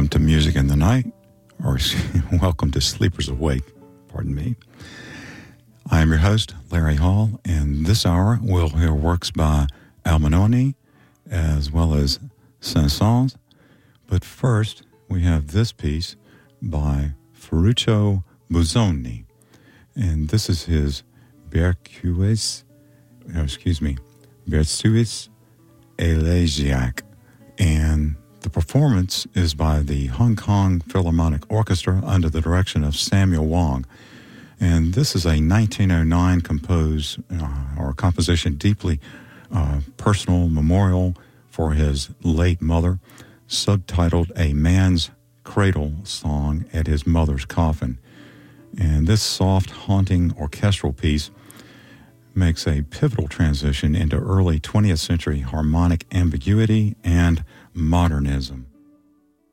to Music in the Night, or welcome to Sleepers Awake, pardon me. I am your host, Larry Hall, and this hour we'll hear works by Albinoni as well as Saint-Saëns. But first, we have this piece by Ferruccio Busoni, and this is his Berceuse Elegiac, and the performance is by the Hong Kong Philharmonic Orchestra under the direction of Samuel Wong. And this is a 1909 composition deeply personal memorial for his late mother, subtitled A Man's Cradle Song at His Mother's Coffin. And this soft, haunting orchestral piece makes a pivotal transition into early 20th century harmonic ambiguity and modernism.